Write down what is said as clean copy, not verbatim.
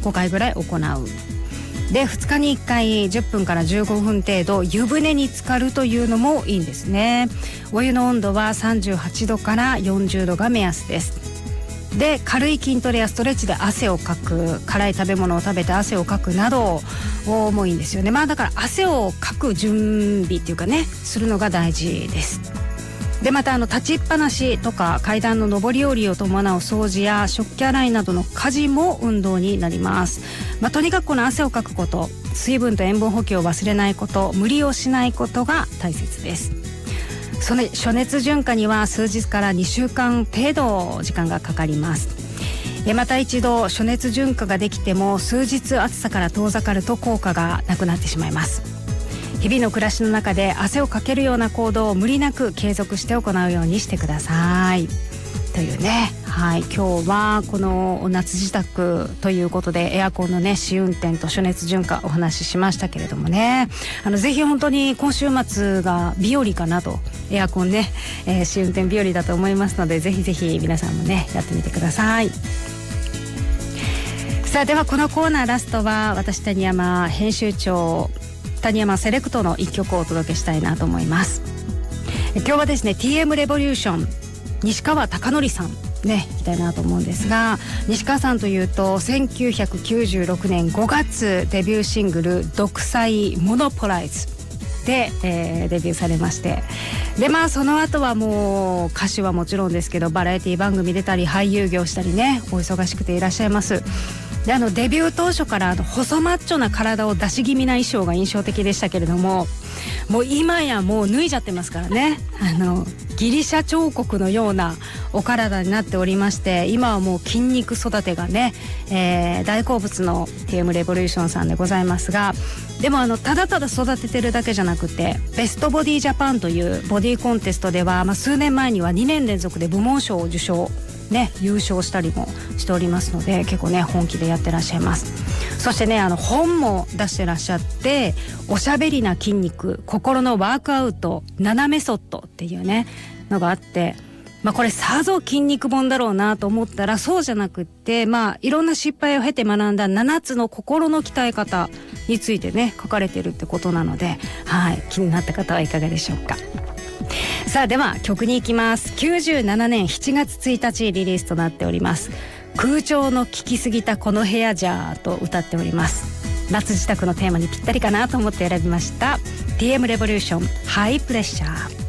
5回ぐらい行う。で2日に1回10分から15分程度湯船に浸かるというのもいいんですね。お湯の温度は38度から40度が目安です。で軽い筋トレやストレッチで汗をかく、辛い食べ物を食べて汗をかくなどもいいんですよね。だから汗をかく準備っていうかね、するのが大事です。でまた立ちっぱなしとか階段の上り下りを伴う掃除や食器洗いなどの家事も運動になります。とにかくこの汗をかくこと、水分と塩分補給を忘れないこと、無理をしないことが大切です。その暑熱順化には数日から2週間程度時間がかかります。また一度暑熱順化ができても数日暑さから遠ざかると効果がなくなってしまいます。日々の暮らしの中で汗をかけるような行動を無理なく継続して行うようにしてくださいというね。はい、今日はこの夏支度ということでエアコンのね試運転と暑熱順化お話ししましたけれどもね、ぜひ本当に今週末が日和かなと、エアコンね、試運転日和だと思いますので、ぜひぜひ皆さんもねやってみてください。さあではこのコーナーラストは私谷山編集長谷山セレクトの一曲をお届けしたいなと思います。今日はですね TM レボリューション西川貴教さんねいきたいなと思うんですが、西川さんというと1996年5月デビューシングル独裁モノポライズで、デビューされまして、でその後はもう歌手はもちろんですけどバラエティ番組出たり俳優業したりねお忙しくていらっしゃいます。でデビュー当初から細マッチョな体を出し気味な衣装が印象的でしたけれども、もう今やもう脱いじゃってますからね。ギリシャ彫刻のようなお体になっておりまして、今はもう筋肉育てがね、大好物の TM レボリューションさんでございますが、でもただただ育ててるだけじゃなくてベストボディジャパンというボディコンテストでは、数年前には2年連続で部門賞を受賞ね、優勝したりもしておりますので、結構ね本気でやってらっしゃいます。そしてね本も出してらっしゃって、おしゃべりな筋肉心のワークアウト7メソッドっていうねのがあって、これさぞ筋肉本だろうなと思ったらそうじゃなくって、いろんな失敗を経て学んだ7つの心の鍛え方についてね書かれてるってことなので、気になった方はいかがでしょうか。さあでは曲に行きます。97年7月1日リリースとなっております。空調の効きすぎたこの部屋じゃと歌っております。夏支度のテーマにぴったりかなと思って選びました。 TM レボリューションハイプレッシャー。